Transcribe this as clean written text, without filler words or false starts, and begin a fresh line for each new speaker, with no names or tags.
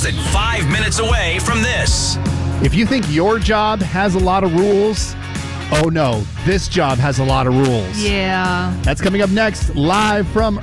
less than 5 minutes away from this.
If you think your job has a lot of rules, oh no, this job has a lot of rules.
Yeah.
That's coming up next, live from